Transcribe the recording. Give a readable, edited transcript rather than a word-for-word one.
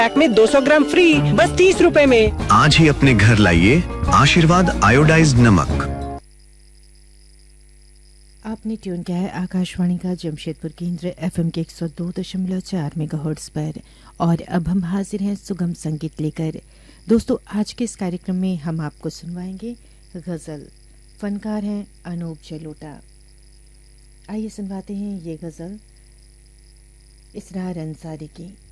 Pack में 200 ग्राम free, बस 30 रुपए में। आज ही अपने घर लाइए आशीर्वाद आयोडाइज्ड नमक। आपने ट्यून किया है आकाशवाणी का जमशेदपुर केंद्र एफएम के 102.4 मेगाहर्ट्ज पर। और अब हम हाजिर हैं सुगम संगीत लेकर। दोस्तों, आज के इस कार्यक्रम में हम आपको सुनवाएंगे गज़ल। फनकार हैं अनूप जलोटा। आइए सुनवाते हैं ये गज़ल इसरार अंसारी की।